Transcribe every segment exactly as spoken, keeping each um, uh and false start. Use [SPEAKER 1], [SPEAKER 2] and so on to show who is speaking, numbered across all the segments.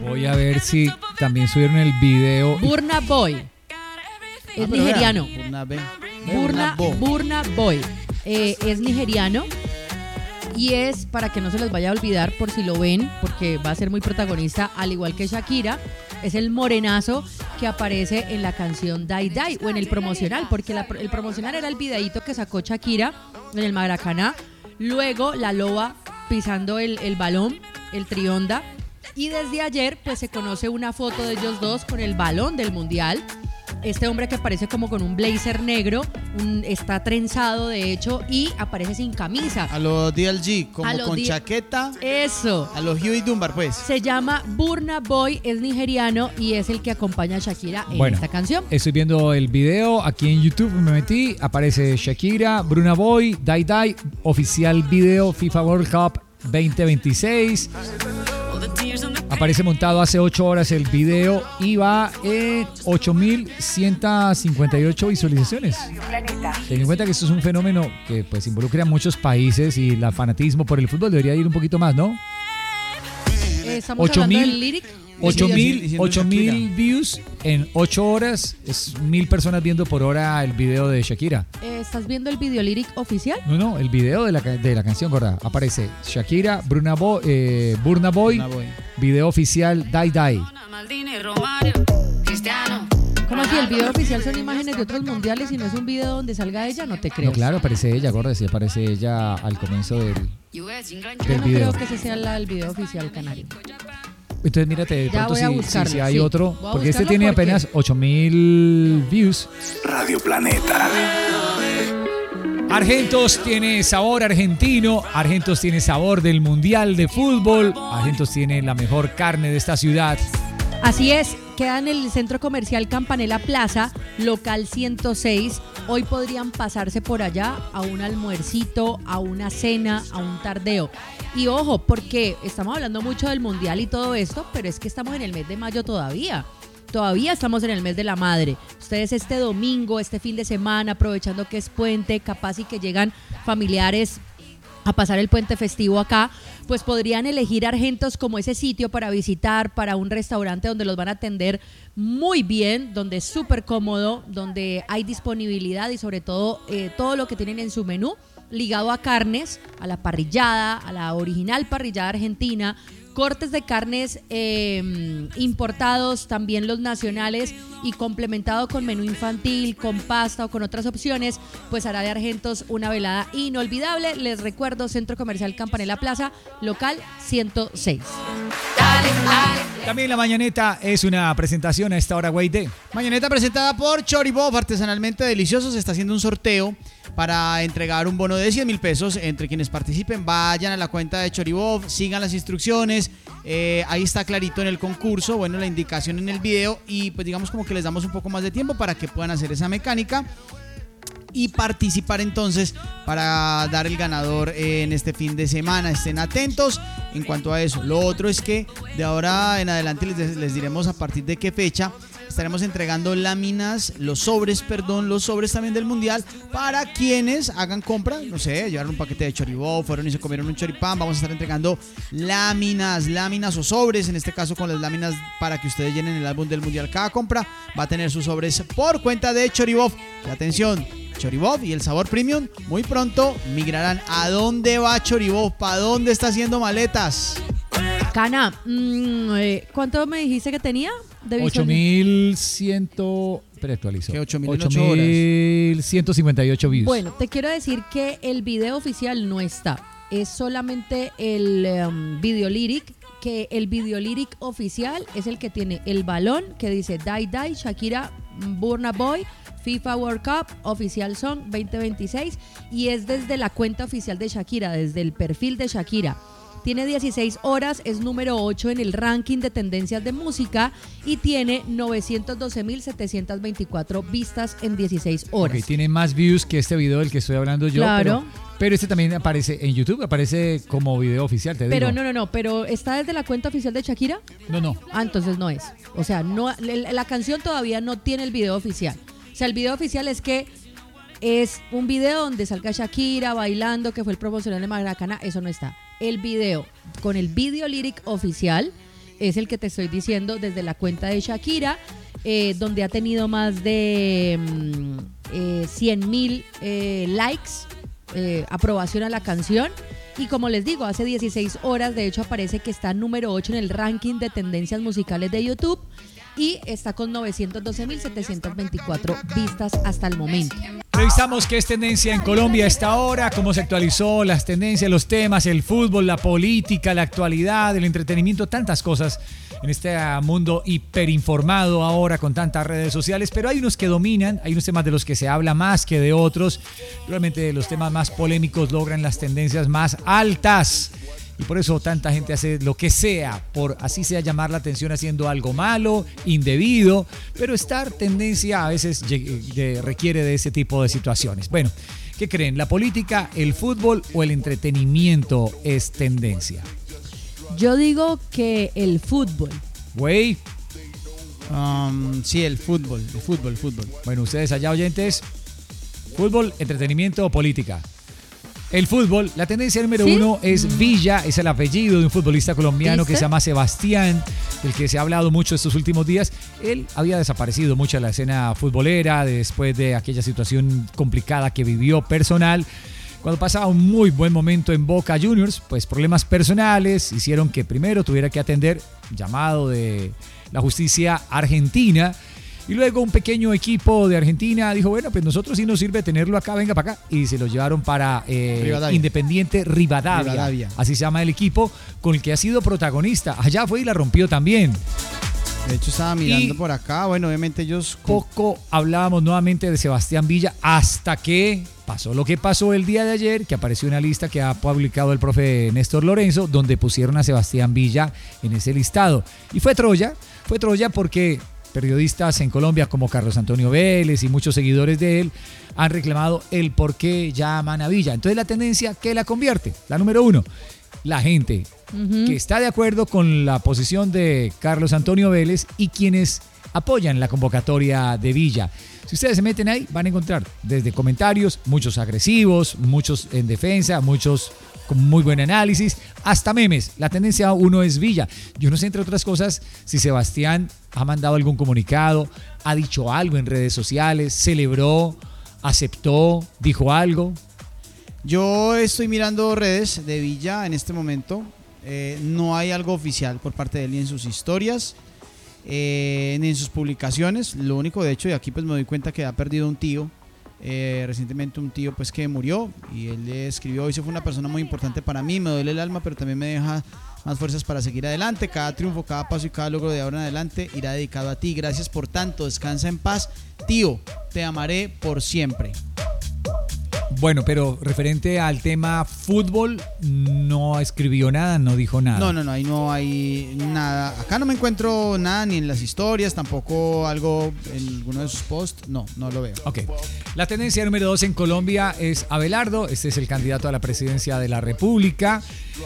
[SPEAKER 1] Voy a ver si también subieron el video.
[SPEAKER 2] Burna Boy. Es
[SPEAKER 3] Ah,
[SPEAKER 2] nigeriano.
[SPEAKER 3] vea, Burna, ve, ve,
[SPEAKER 2] Burna,
[SPEAKER 3] Bo.
[SPEAKER 2] Burna Boy. Eh, es nigeriano. Y es, para que no se les vaya a olvidar, por si lo ven, porque va a ser muy protagonista, al igual que Shakira, es el morenazo que aparece en la canción Die Die o en el promocional, porque la, el promocional era el videíto que sacó Shakira en el Maracaná, luego la loba pisando el, el balón, el trionda, y desde ayer pues se conoce una foto de ellos dos con el balón del mundial. Este hombre que aparece como con un blazer negro, un, está trenzado de hecho y aparece sin camisa.
[SPEAKER 3] A los D L G, como
[SPEAKER 2] A lo
[SPEAKER 3] con
[SPEAKER 2] D-
[SPEAKER 3] chaqueta.
[SPEAKER 2] Eso.
[SPEAKER 3] A los Huey Dunbar, pues.
[SPEAKER 2] Se llama Burna Boy, es nigeriano y es el que acompaña a Shakira en
[SPEAKER 1] Bueno,
[SPEAKER 2] esta canción.
[SPEAKER 1] Estoy viendo el video aquí en YouTube, me metí, aparece Shakira, Burna Boy, Die Die, oficial video FIFA World Cup veinte veintiséis. Aparece montado hace ocho horas el video y va en ocho mil ciento cincuenta y ocho visualizaciones. Ten en cuenta que esto es un fenómeno que pues involucra a muchos países y el fanatismo por el fútbol debería ir un poquito más, ¿no?
[SPEAKER 2] Eh, estamos
[SPEAKER 1] ocho
[SPEAKER 2] hablando
[SPEAKER 1] mil,
[SPEAKER 2] del lyric.
[SPEAKER 1] ocho
[SPEAKER 3] Diciendo
[SPEAKER 1] mil, ocho
[SPEAKER 3] Shakira.
[SPEAKER 1] mil views en ocho horas, es mil personas viendo por hora el video de Shakira.
[SPEAKER 2] Eh, ¿Estás viendo el video lyric oficial?
[SPEAKER 1] No, no, el video de la, ca- de la canción, gorda. Aparece Shakira, Burna Boy, eh, Burna Boy,
[SPEAKER 3] Burna Boy.
[SPEAKER 1] video oficial Die Die.
[SPEAKER 2] ¿Cómo así? ¿El video oficial son imágenes de otros mundiales y no es un video donde salga ella? No te creo.
[SPEAKER 1] No, claro, aparece ella, gorda, sí aparece ella al comienzo del,
[SPEAKER 2] Yo
[SPEAKER 1] del
[SPEAKER 2] no
[SPEAKER 1] video.
[SPEAKER 2] creo que ese sea la- el video oficial canario.
[SPEAKER 1] Entonces mírate, de
[SPEAKER 2] Ya
[SPEAKER 1] pronto
[SPEAKER 2] voy a
[SPEAKER 1] si, si,
[SPEAKER 2] buscarlo,
[SPEAKER 1] si hay
[SPEAKER 2] sí.
[SPEAKER 1] otro,
[SPEAKER 2] Voy a
[SPEAKER 1] porque este
[SPEAKER 2] buscarlo
[SPEAKER 1] tiene
[SPEAKER 2] porque-
[SPEAKER 1] apenas ocho mil views.
[SPEAKER 4] Radio Planeta.
[SPEAKER 1] Argentos tiene sabor argentino, Argentos tiene sabor del Mundial de Fútbol, Argentos tiene la mejor carne de esta ciudad.
[SPEAKER 2] Así es, queda en el centro comercial Campanella Plaza, local ciento seis. Hoy podrían pasarse por allá a un almuercito, a una cena, a un tardeo. Y ojo, porque estamos hablando mucho del mundial y todo esto, pero es que estamos en el mes de mayo todavía. Todavía estamos en el mes de la madre. Ustedes este domingo, este fin de semana, aprovechando que es puente, capaz y que llegan familiares a pasar el puente festivo acá, pues podrían elegir Argentos como ese sitio para visitar, para un restaurante donde los van a atender muy bien, donde es súper cómodo, donde hay disponibilidad y sobre todo eh, todo lo que tienen en su menú ligado a carnes, a la parrillada, a la original parrillada argentina, cortes de carnes eh, importados, también los nacionales y complementado con menú infantil, con pasta o con otras opciones, pues hará de Argentos una velada inolvidable. Les recuerdo, Centro Comercial Campanella Plaza, local ciento seis.
[SPEAKER 1] También la mañaneta es una presentación a esta hora, güey, de...
[SPEAKER 3] Mañaneta presentada por Choribov, artesanalmente delicioso. Se está haciendo un sorteo para entregar un bono de cien mil pesos entre quienes participen. Vayan a la cuenta de Choribov, sigan las instrucciones. Eh, ahí está clarito en el concurso, bueno, la indicación en el video. Y pues digamos como que les damos un poco más de tiempo para que puedan hacer esa mecánica y participar entonces para dar el ganador en este fin de semana. Estén atentos en cuanto a eso. Lo otro es que de ahora en adelante les, les diremos a partir de qué fecha estaremos entregando láminas, los sobres, perdón, los sobres también del Mundial para quienes hagan compra, no sé, llevaron un paquete de choribó, fueron y se comieron un choripán. Vamos a estar entregando láminas, láminas o sobres, en este caso con las láminas para que ustedes llenen el álbum del Mundial. Cada compra va a tener sus sobres por cuenta de Choribov. Y atención, Choribov y el sabor premium muy pronto migrarán. ¿A dónde va Choribov? ¿Para dónde está haciendo maletas?
[SPEAKER 2] Cana, mm, eh, ¿cuánto me dijiste que tenía? De
[SPEAKER 1] ocho
[SPEAKER 2] visualización?
[SPEAKER 1] mil cien... Pero actualizó.
[SPEAKER 3] ¿Qué, ocho mil en ocho
[SPEAKER 1] mil ciento cincuenta y ocho views.
[SPEAKER 2] Bueno, te quiero decir que el video oficial no está. Es solamente el um, video lyric, que el video lyric oficial es el que tiene el balón que dice Die Die, Shakira, Burna Boy, FIFA World Cup, Oficial Song veinte veintiséis, y es desde la cuenta oficial de Shakira, desde el perfil de Shakira. Tiene dieciséis horas, es número ocho en el ranking de tendencias de música y tiene novecientos doce mil setecientos veinticuatro vistas en dieciséis horas.
[SPEAKER 1] Ok, tiene más views que este video del que estoy hablando yo.
[SPEAKER 2] Claro.
[SPEAKER 1] Pero, pero este también aparece en YouTube, aparece como video oficial, te
[SPEAKER 2] Pero
[SPEAKER 1] digo.
[SPEAKER 2] no, no, no, pero ¿está desde la cuenta oficial de Shakira?
[SPEAKER 1] No, no.
[SPEAKER 2] Ah, entonces no es. O sea, no, la, la canción todavía no tiene el video oficial. O sea, el video oficial es que es un video donde salga Shakira bailando, que fue el promocional de Maracaná, eso no está. El video con el video lyric oficial, es el que te estoy diciendo desde la cuenta de Shakira, eh, donde ha tenido más de mm, eh, cien mil eh, likes, eh, aprobación a la canción. Y como les digo, hace dieciséis horas, de hecho, aparece que está número ocho en el ranking de tendencias musicales de YouTube y está con novecientos doce mil setecientos veinticuatro vistas hasta el momento.
[SPEAKER 1] Revisamos qué es tendencia en Colombia a esta hora, cómo se actualizó las tendencias, los temas, el fútbol, la política, la actualidad, el entretenimiento, tantas cosas en este mundo hiperinformado ahora con tantas redes sociales, pero hay unos que dominan, hay unos temas de los que se habla más que de otros. Realmente los temas más polémicos logran las tendencias más altas. Y por eso tanta gente hace lo que sea, por así sea llamar la atención haciendo algo malo, indebido, pero estar tendencia a veces requiere de ese tipo de situaciones. Bueno, ¿qué creen? ¿La política, el fútbol o el entretenimiento es tendencia?
[SPEAKER 2] Yo digo que el fútbol.
[SPEAKER 1] Güey.
[SPEAKER 3] Um, sí, el fútbol, el fútbol, el fútbol.
[SPEAKER 1] Bueno, ustedes allá oyentes, fútbol, entretenimiento o política. El fútbol, la tendencia número ¿Sí? uno es Villa, es el apellido de un futbolista colombiano ¿Viste? que se llama Sebastián, del que se ha hablado mucho estos últimos días. Él había desaparecido mucho de la escena futbolera después de aquella situación complicada que vivió personal. Cuando pasaba un muy buen momento en Boca Juniors, pues problemas personales hicieron que primero tuviera que atender llamado de la justicia argentina. Y luego un pequeño equipo de Argentina dijo, bueno, pues nosotros sí nos sirve tenerlo acá, venga para acá. Y se lo llevaron para eh, Rivadavia. Independiente Rivadavia, Rivadavia, así se llama el equipo, con el que ha sido protagonista. Allá fue y la rompió también.
[SPEAKER 3] De hecho estaba mirando y por acá, bueno, obviamente ellos...
[SPEAKER 1] Poco hablábamos nuevamente de Sebastián Villa hasta que pasó lo que pasó el día de ayer, que apareció una lista que ha publicado el profe Néstor Lorenzo, donde pusieron a Sebastián Villa en ese listado. Y fue Troya, fue Troya porque... periodistas en Colombia como Carlos Antonio Vélez y muchos seguidores de él han reclamado el por qué llaman a Villa. Entonces la tendencia, ¿qué la convierte? La número uno, la gente uh-huh. que está de acuerdo con la posición de Carlos Antonio Vélez y quienes apoyan la convocatoria de Villa. Si ustedes se meten ahí, van a encontrar desde comentarios, muchos agresivos, muchos en defensa, muchos con muy buen análisis, hasta memes. La tendencia uno es Villa. Yo no sé, entre otras cosas, si Sebastián ha mandado algún comunicado, ha dicho algo en redes sociales, celebró, aceptó, dijo algo.
[SPEAKER 3] Yo estoy mirando redes de Villa en este momento. Eh, no hay algo oficial por parte de él ni en sus historias, eh, ni en sus publicaciones. Lo único, de hecho, y aquí pues me doy cuenta que ha perdido un tío. Eh, recientemente un tío pues que murió y él le escribió: dice, fue una persona muy importante para mí, me duele el alma pero también me deja más fuerzas para seguir adelante, cada triunfo, cada paso y cada logro de ahora en adelante irá dedicado a ti, gracias por tanto, descansa en paz, tío, te amaré por siempre.
[SPEAKER 1] Bueno, pero referente al tema fútbol, no escribió nada, no dijo nada.
[SPEAKER 3] No, no, no, ahí no hay nada. Acá no me encuentro nada, ni en las historias, tampoco algo en alguno de sus posts. No, no lo veo.
[SPEAKER 1] Ok. La tendencia número dos en Colombia es Abelardo. Este es el candidato a la presidencia de la República.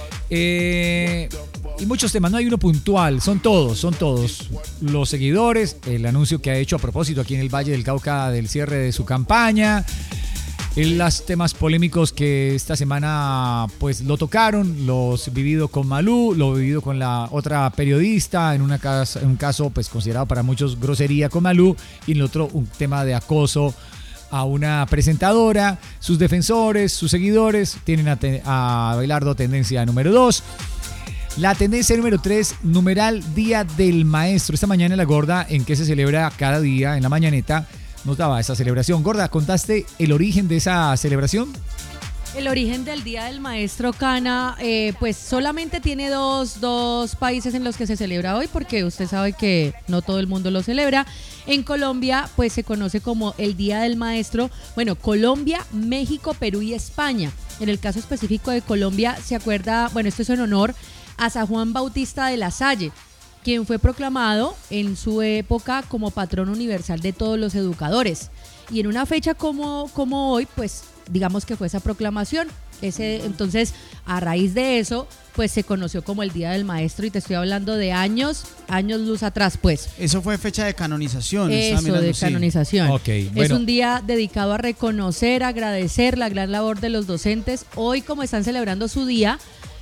[SPEAKER 1] Eh, y muchos temas, no hay uno puntual, son todos, son todos. Los seguidores, el anuncio que ha hecho a propósito aquí en el Valle del Cauca del cierre de su campaña. Los temas polémicos que esta semana pues lo tocaron, los vivido con Malú, lo vivido con la otra periodista, en, una casa, en un caso pues considerado para muchos grosería con Malú, y en el otro un tema de acoso a una presentadora. Sus defensores, sus seguidores tienen a, te, a Abelardo tendencia número dos. La tendencia número tres, numeral Día del Maestro. Esta mañana en La Gorda, en que se celebra cada día en la mañaneta, nos daba esa celebración. Gorda, ¿contaste el origen de esa celebración?
[SPEAKER 2] El origen del Día del Maestro, Cana, eh, pues solamente tiene dos, dos países en los que se celebra hoy, porque usted sabe que no todo el mundo lo celebra. En Colombia, pues se conoce como el Día del Maestro. Bueno, Colombia, México, Perú y España. En el caso específico de Colombia, se acuerda, bueno, esto es en honor a San Juan Bautista de la Salle, quien fue proclamado en su época como patrón universal de todos los educadores. Y en una fecha como, como hoy, pues digamos que fue esa proclamación. Ese, entonces, a raíz de eso, pues se conoció como el Día del Maestro, y te estoy hablando de años, años luz atrás, pues.
[SPEAKER 3] Eso fue fecha de canonización.
[SPEAKER 2] Eso, mirando, de canonización.
[SPEAKER 1] Sí. Okay, bueno.
[SPEAKER 2] Es un día dedicado a reconocer, agradecer la gran labor de los docentes. Hoy, como están celebrando su día,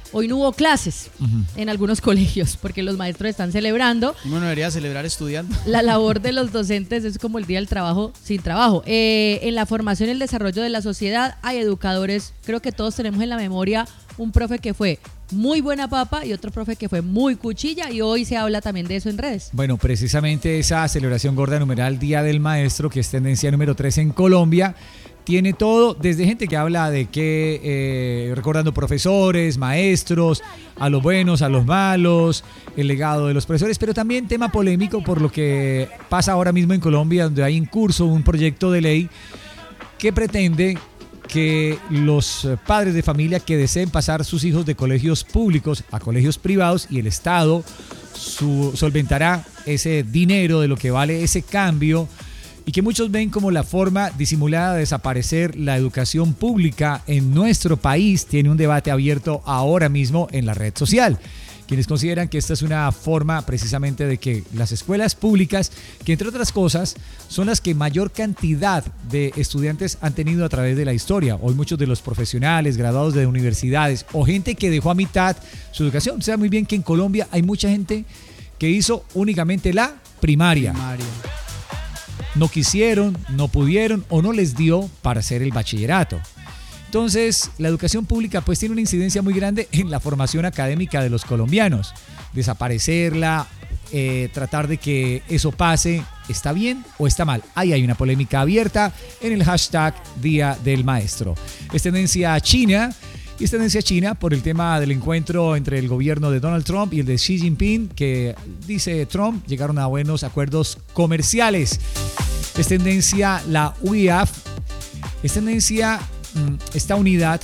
[SPEAKER 2] Hoy no hubo clases uh-huh. en algunos colegios porque los maestros están celebrando.
[SPEAKER 3] Uno debería celebrar estudiando.
[SPEAKER 2] La labor de los docentes es como el día del trabajo sin trabajo. Eh, en la formación y el desarrollo de la sociedad hay educadores, creo que todos tenemos en la memoria un profe que fue muy buena papa y otro profe que fue muy cuchilla, y hoy se habla también de eso en redes.
[SPEAKER 1] Bueno, precisamente esa celebración gorda numeral Día del Maestro, que es tendencia número tres en Colombia, tiene todo, desde gente que habla de que, eh, recordando profesores, maestros, a los buenos, a los malos, el legado de los profesores, pero también tema polémico por lo que pasa ahora mismo en Colombia, donde hay en curso un proyecto de ley que pretende que los padres de familia que deseen pasar sus hijos de colegios públicos a colegios privados, y el Estado su, solventará ese dinero de lo que vale ese cambio, y que muchos ven como la forma disimulada de desaparecer la educación pública en nuestro país. Tiene un debate abierto ahora mismo en la red social, quienes consideran que esta es una forma precisamente de que las escuelas públicas, que entre otras cosas son las que mayor cantidad de estudiantes han tenido a través de la historia. Hoy muchos de los profesionales, graduados de universidades o gente que dejó a mitad su educación, sabe muy bien que en Colombia hay mucha gente que hizo únicamente la primaria. primaria. No quisieron, no pudieron o no les dio para hacer el bachillerato. Entonces, la educación pública pues tiene una incidencia muy grande en la formación académica de los colombianos. Desaparecerla, eh, tratar de que eso pase, ¿está bien o está mal? Ahí hay una polémica abierta en el hashtag Día del Maestro. Es tendencia china, y es tendencia china por el tema del encuentro entre el gobierno de Donald Trump y el de Xi Jinping, que dice Trump, llegaron a buenos acuerdos comerciales. Es tendencia la U I A F, es tendencia esta unidad,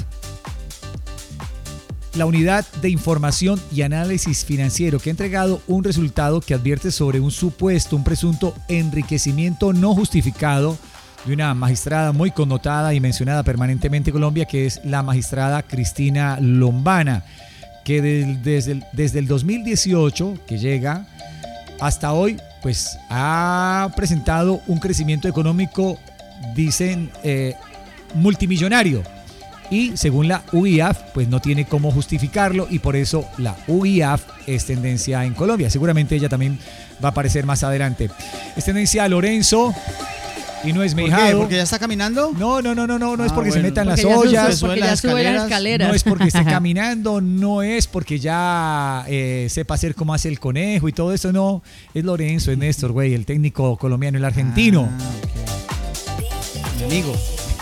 [SPEAKER 1] la unidad de información y análisis financiero, que ha entregado un resultado que advierte sobre un supuesto, un presunto enriquecimiento no justificado de una magistrada muy connotada y mencionada permanentemente en Colombia, que es la magistrada Cristina Lombana, que de, desde, el, desde el dos mil dieciocho que llega hasta hoy, pues ha presentado un crecimiento económico, dicen, eh, multimillonario, y según la U I A F pues no tiene cómo justificarlo, y por eso la U I A F es tendencia en Colombia. Seguramente ella también va a aparecer más adelante. Es tendencia a Lorenzo, y no es Meijado.
[SPEAKER 3] ¿Por qué? ¿Porque ya está caminando?
[SPEAKER 1] No, no, no, no, no, no ah, es porque
[SPEAKER 3] bueno,
[SPEAKER 1] se metan
[SPEAKER 2] porque
[SPEAKER 1] las ollas,
[SPEAKER 2] sube, porque ya sube las escaleras.
[SPEAKER 1] No es porque esté caminando, no es porque ya eh, sepa hacer cómo hace el conejo y todo eso, no. Es Lorenzo, es Néstor, güey, el técnico colombiano, el argentino.
[SPEAKER 3] Ah, okay. Mi amigo.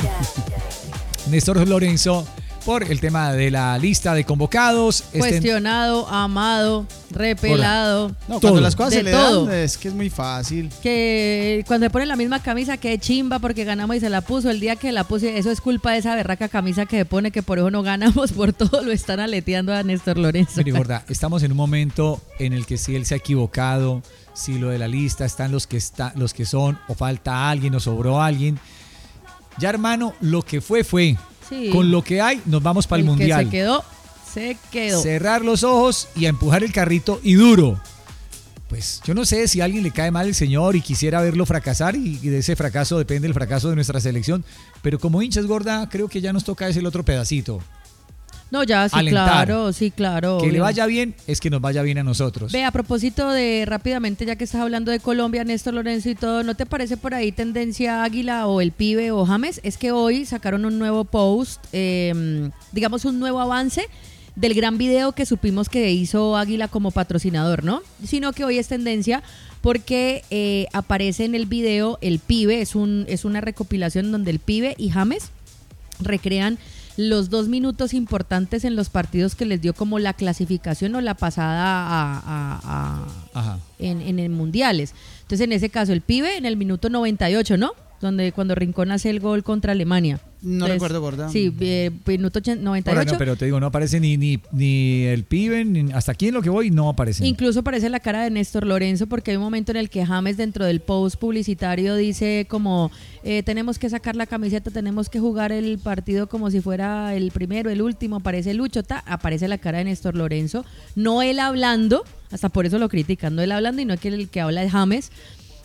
[SPEAKER 1] Néstor Lorenzo, por el tema de la lista de convocados.
[SPEAKER 2] Cuestionado, este... amado, repelado.
[SPEAKER 3] No, cuando todo. Las cosas de se le todo. Dan, es que es muy fácil.
[SPEAKER 2] Que cuando le ponen la misma camisa, que chimba porque ganamos y se la puso. El día que la puse, eso es culpa de esa berraca camisa que se pone, que por eso no ganamos, por todo lo están aleteando a Néstor Lorenzo.
[SPEAKER 1] Mire, gorda, estamos en un momento en el que si él se ha equivocado, si lo de la lista están los que, está, los que son, o falta alguien, o sobró alguien. Ya, hermano, lo que fue, fue. Sí. Con lo que hay, nos vamos para el, el Mundial.
[SPEAKER 2] Que se quedó, se quedó.
[SPEAKER 1] Cerrar los ojos y a empujar el carrito y duro. Pues yo no sé si a alguien le cae mal el señor y quisiera verlo fracasar, y, y de ese fracaso depende el fracaso de nuestra selección. Pero como hinchas, gorda, creo que ya nos toca ese el otro pedacito.
[SPEAKER 2] No, ya, sí,
[SPEAKER 1] alentar.
[SPEAKER 2] Claro, sí, claro.
[SPEAKER 1] Que obvio. Le vaya bien es que nos vaya bien a nosotros.
[SPEAKER 2] Ve, a propósito de, rápidamente, ya que estás hablando de Colombia, Néstor Lorenzo y todo, ¿no te parece por ahí tendencia Águila o el Pibe o James? Es que hoy sacaron un nuevo post, eh, digamos un nuevo avance del gran video que supimos que hizo Águila como patrocinador, ¿no? Sino que hoy es tendencia porque eh, aparece en el video el Pibe, es, un, es una recopilación donde el Pibe y James recrean los dos minutos importantes en los partidos que les dio como la clasificación o la pasada a, a, a, a en, en el mundiales. Entonces, en ese caso, el Pibe en el minuto noventa y ocho, ¿no? Donde cuando Rincón hace el gol contra Alemania.
[SPEAKER 3] No
[SPEAKER 2] Entonces,
[SPEAKER 3] recuerdo, gorda.
[SPEAKER 2] Sí, eh, minuto noventa y ocho.
[SPEAKER 1] Ahora no, pero te digo, no aparece ni, ni, ni el Pibe, ni, hasta aquí en lo que voy no aparece.
[SPEAKER 2] Incluso aparece la cara de Néstor Lorenzo, porque hay un momento en el que James, dentro del post publicitario, dice como eh, tenemos que sacar la camiseta, tenemos que jugar el partido como si fuera el primero, el último. Aparece Lucho, ta, aparece la cara de Néstor Lorenzo, no él hablando, hasta por eso lo critican, no él hablando y no que el que habla es James.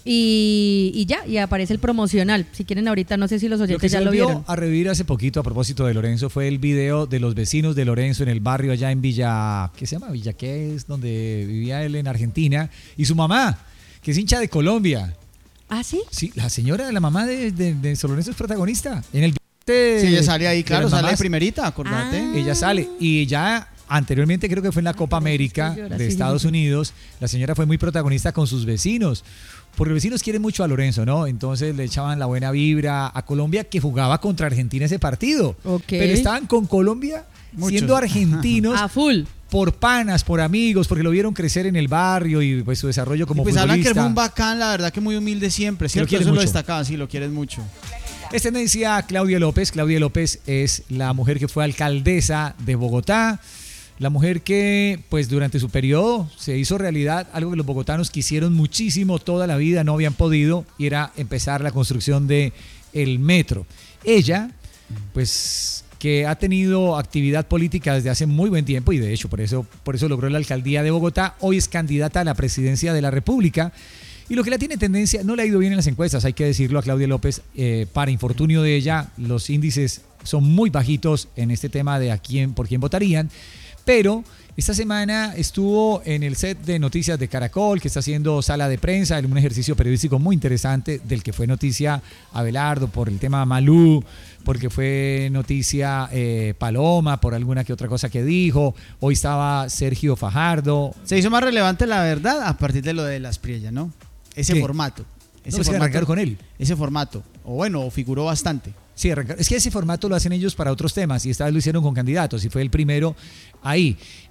[SPEAKER 2] Y, y ya, y aparece el promocional. Si quieren ahorita, no sé si los oyentes ya lo vieron.
[SPEAKER 1] Lo que se volvió a revivir hace poquito a propósito de Lorenzo fue el video de los vecinos de Lorenzo en el barrio allá en Villa, ¿qué se llama? Villa, ¿qué es? Donde vivía él en Argentina. Y su mamá, que es hincha de Colombia.
[SPEAKER 2] ¿Ah, sí?
[SPEAKER 1] Sí, la señora, la mamá de, de, de San Lorenzo es protagonista. En el
[SPEAKER 3] de, sí, ella sale ahí, claro, sale de primerita, acordate.
[SPEAKER 2] Ah.
[SPEAKER 1] Ella sale y ya... Anteriormente creo que fue en la Copa América de Estados Unidos, la señora fue muy protagonista con sus vecinos, porque los vecinos quieren mucho a Lorenzo, ¿no? Entonces le echaban la buena vibra a Colombia, que jugaba contra Argentina ese partido.
[SPEAKER 2] Okay.
[SPEAKER 1] Pero estaban con Colombia Muchos. siendo argentinos.
[SPEAKER 2] A full.
[SPEAKER 1] Por panas, por amigos, porque lo vieron crecer en el barrio y pues su desarrollo como
[SPEAKER 3] y pues
[SPEAKER 1] futbolista.
[SPEAKER 3] Hablan que es un bacán, la verdad que muy humilde siempre, ¿cierto?
[SPEAKER 1] Lo
[SPEAKER 3] Eso
[SPEAKER 1] mucho.
[SPEAKER 3] lo destacaba, sí, lo quieren mucho.
[SPEAKER 1] Es tendencia a Claudia López. Claudia López es la mujer que fue alcaldesa de Bogotá. La mujer que, pues durante su periodo se hizo realidad algo que los bogotanos quisieron muchísimo toda la vida, no habían podido, y era empezar la construcción de el metro. Ella, pues que ha tenido actividad política desde hace muy buen tiempo y de hecho por eso, por eso logró la alcaldía de Bogotá, hoy es candidata a la presidencia de la República. Y lo que la tiene tendencia, no le ha ido bien en las encuestas, hay que decirlo a Claudia López, eh, para infortunio de ella, los índices son muy bajitos en este tema de a quién, por quién votarían. Pero esta semana estuvo en el set de Noticias de Caracol, que está haciendo sala de prensa, un ejercicio periodístico muy interesante del que fue noticia Abelardo por el tema Malú, porque fue noticia eh, Paloma por alguna que otra cosa que dijo. Hoy estaba Sergio Fajardo.
[SPEAKER 3] Se hizo más relevante la verdad a partir de lo de Las Priella, ¿no? Ese
[SPEAKER 1] ¿Qué?
[SPEAKER 3] formato. Ese
[SPEAKER 1] no,
[SPEAKER 3] formato,
[SPEAKER 1] arrancar con él.
[SPEAKER 3] Ese formato. O bueno, figuró bastante.
[SPEAKER 1] Sí, es que ese formato lo hacen ellos para otros temas y esta vez lo hicieron con candidatos y fue el primero ahí.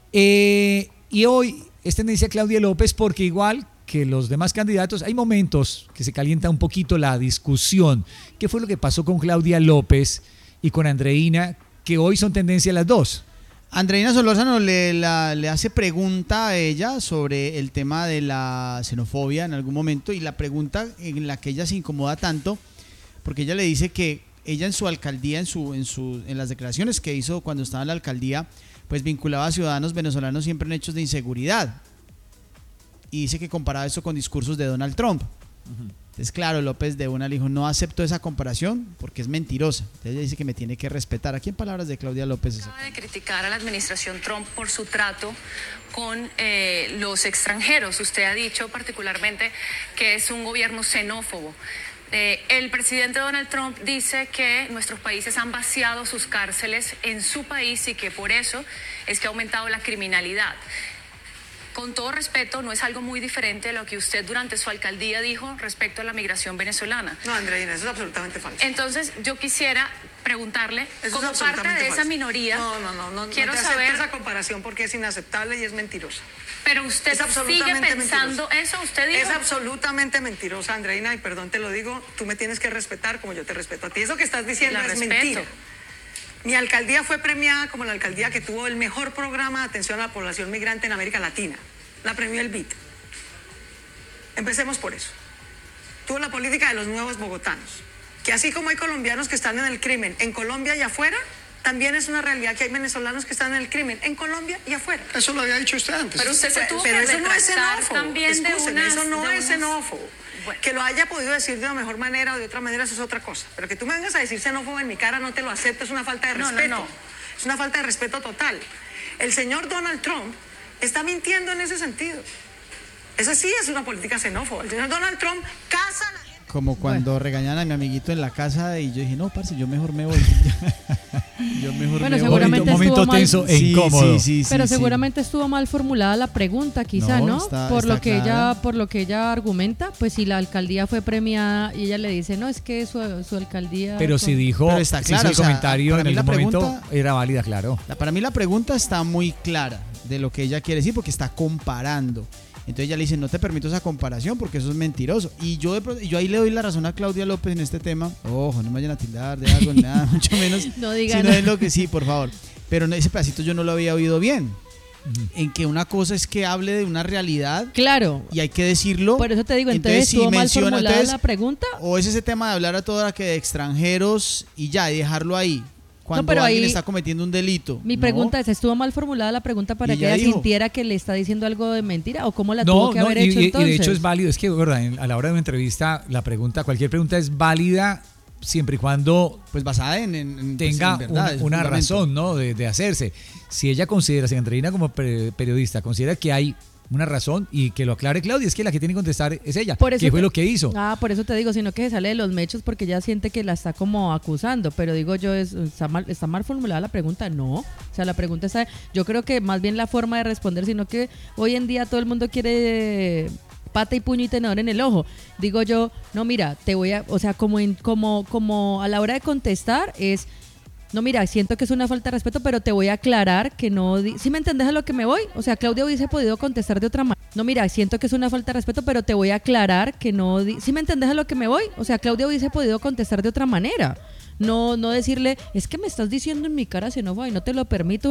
[SPEAKER 1] Eh, y hoy es tendencia Claudia López porque igual que los demás candidatos, hay momentos que se calienta un poquito la discusión. ¿Qué fue lo que pasó con Claudia López y con Andreina, que hoy son tendencia las dos?
[SPEAKER 3] Andreina Solórzano le, la, le hace pregunta a ella sobre el tema de la xenofobia en algún momento y la pregunta en la que ella se incomoda tanto porque ella le dice que ella en su alcaldía, en su, en su, en las declaraciones que hizo cuando estaba en la alcaldía, pues vinculaba a ciudadanos venezolanos siempre en hechos de inseguridad. Y dice que comparaba eso con discursos de Donald Trump. Uh-huh. Entonces, claro, López de una le dijo, no acepto esa comparación porque es mentirosa. Entonces ella dice que me tiene que respetar. Aquí en palabras de Claudia López.
[SPEAKER 4] Acaba de criticar a la administración Trump por su trato con eh, los extranjeros. Usted ha dicho particularmente que es un gobierno xenófobo. Eh, el presidente Donald Trump dice que nuestros países han vaciado sus cárceles en su país y que por eso es que ha aumentado la criminalidad. Con todo respeto, no es algo muy diferente de lo que usted durante su alcaldía dijo respecto a la migración venezolana.
[SPEAKER 5] No, Andreina, eso es absolutamente falso.
[SPEAKER 4] Entonces, yo quisiera preguntarle,
[SPEAKER 5] eso
[SPEAKER 4] como
[SPEAKER 5] es
[SPEAKER 4] parte de
[SPEAKER 5] falso.
[SPEAKER 4] esa minoría,
[SPEAKER 5] no, no, no, no,
[SPEAKER 4] quiero
[SPEAKER 5] no te
[SPEAKER 4] saber
[SPEAKER 5] esa comparación porque es inaceptable y es mentirosa.
[SPEAKER 4] Pero usted sigue pensando mentirosa. Eso, usted dijo.
[SPEAKER 5] Es absolutamente mentirosa, Andreina, y perdón te lo digo, tú me tienes que respetar como yo te respeto a ti. Eso que estás diciendo
[SPEAKER 4] la
[SPEAKER 5] es
[SPEAKER 4] respeto.
[SPEAKER 5] mentira. Mi alcaldía fue premiada como la alcaldía que tuvo el mejor programa de atención a la población migrante en América Latina. La premió el B I T. Empecemos por eso. Tuvo la política de los nuevos bogotanos, que así como hay colombianos que están en el crimen en Colombia y afuera, también es una realidad que hay venezolanos que están en el crimen en Colombia y afuera.
[SPEAKER 6] Eso lo había dicho usted antes.
[SPEAKER 4] Pero usted se tuvo
[SPEAKER 5] pero
[SPEAKER 4] que
[SPEAKER 5] eso no es xenófobo.
[SPEAKER 4] También
[SPEAKER 5] Escúcheme,
[SPEAKER 4] de unas,
[SPEAKER 5] eso no
[SPEAKER 4] de
[SPEAKER 5] es
[SPEAKER 4] unas...
[SPEAKER 5] xenófobo.
[SPEAKER 4] Bueno.
[SPEAKER 5] Que lo haya podido decir de una mejor manera o de otra manera, eso es otra cosa. Pero que tú me vengas a decir xenófobo en mi cara, no te lo acepto, es una falta de respeto.
[SPEAKER 4] No, no, no.
[SPEAKER 5] Es una falta de respeto total. El señor Donald Trump está mintiendo en ese sentido. Eso sí es una política xenófoba. El señor Donald Trump casa a la gente.
[SPEAKER 3] Como cuando bueno. regañaban a mi amiguito en la casa y yo dije, no, parce, yo mejor me voy. yo mejor
[SPEAKER 2] bueno,
[SPEAKER 3] me
[SPEAKER 2] seguramente
[SPEAKER 3] voy.
[SPEAKER 1] Momento
[SPEAKER 2] mal,
[SPEAKER 1] tenso e
[SPEAKER 3] sí,
[SPEAKER 1] incómodo.
[SPEAKER 3] Sí, sí,
[SPEAKER 2] pero
[SPEAKER 3] sí,
[SPEAKER 2] seguramente
[SPEAKER 3] sí.
[SPEAKER 2] estuvo mal formulada la pregunta, quizá, ¿no? ¿no?
[SPEAKER 3] Está,
[SPEAKER 2] por
[SPEAKER 3] está
[SPEAKER 2] lo que
[SPEAKER 3] clara.
[SPEAKER 2] ella, por lo que ella argumenta, pues si la alcaldía fue premiada y ella le dice, no, es que su, su alcaldía.
[SPEAKER 1] Pero si dijo,
[SPEAKER 3] pero está claro,
[SPEAKER 1] si hizo el
[SPEAKER 3] o sea,
[SPEAKER 1] comentario en
[SPEAKER 3] el
[SPEAKER 1] algún
[SPEAKER 3] pregunta,
[SPEAKER 1] momento era válida, claro.
[SPEAKER 3] La, para mí la pregunta está muy clara de lo que ella quiere decir porque está comparando. Entonces ella le dice, no te permito esa comparación porque eso es mentiroso. Y yo, de, yo ahí le doy la razón a Claudia López en este tema. Ojo, no me vayan a tildar de algo, nada, mucho menos.
[SPEAKER 2] No digan.
[SPEAKER 3] Si no es lo que sí, por favor. Pero ese pedacito yo no lo había oído bien. Uh-huh. En que una cosa es que hable de una realidad.
[SPEAKER 2] Claro.
[SPEAKER 3] Y hay que decirlo.
[SPEAKER 2] Por eso te digo, entonces, entonces ¿estuvo si mal menciona, formulada entonces, la pregunta?
[SPEAKER 3] O es ese tema de hablar a toda la que de extranjeros y ya, y dejarlo ahí. cuando
[SPEAKER 2] No, pero
[SPEAKER 3] alguien
[SPEAKER 2] ahí
[SPEAKER 3] está cometiendo un delito.
[SPEAKER 2] Mi
[SPEAKER 3] ¿no?
[SPEAKER 2] pregunta es, ¿estuvo mal formulada la pregunta para
[SPEAKER 3] Y
[SPEAKER 2] que
[SPEAKER 3] ella
[SPEAKER 2] ella
[SPEAKER 3] dijo.
[SPEAKER 2] sintiera que le está diciendo algo de mentira? ¿O cómo la
[SPEAKER 1] No,
[SPEAKER 2] tuvo que
[SPEAKER 1] no,
[SPEAKER 2] haber
[SPEAKER 1] y,
[SPEAKER 2] hecho
[SPEAKER 1] y- y
[SPEAKER 2] entonces?
[SPEAKER 1] de hecho es válido, es que verdad, en- a la hora de una entrevista la pregunta, cualquier pregunta es válida siempre y cuando
[SPEAKER 3] Pues basada en, en- en, pues,
[SPEAKER 1] tenga
[SPEAKER 3] en verdad,
[SPEAKER 1] una,
[SPEAKER 3] es
[SPEAKER 1] una
[SPEAKER 3] fundamento.
[SPEAKER 1] razón, ¿no? de, de hacerse. Si ella considera, si Andreina como pe- periodista considera que hay una razón y que lo aclare Claudia, es que la que tiene que contestar es ella,
[SPEAKER 2] Por eso
[SPEAKER 1] que fue
[SPEAKER 2] te-
[SPEAKER 1] lo que hizo.
[SPEAKER 2] Ah, por eso te digo, sino que se sale de los mechos porque ella siente que la está como acusando, pero digo yo, es, está, mal, está mal formulada la pregunta, no, o sea, la pregunta está, yo creo que más bien la forma de responder, sino que hoy en día todo el mundo quiere pata y puño y tenedor en el ojo. Digo yo, no, mira, te voy a, o sea, como, en, como, como a la hora de contestar es... No, mira, siento que es una falta de respeto, pero te voy a aclarar que no... Di- ¿Sí me entendés a lo que me voy? O sea, Claudia hubiese podido contestar de otra manera. No, mira, siento que es una falta de respeto, pero te voy a aclarar que no... Di- ¿Sí me entendés a lo que me voy? O sea, Claudia hubiese podido contestar de otra manera. No, no decirle, es que me estás diciendo en mi cara xenófoba y no te lo permito.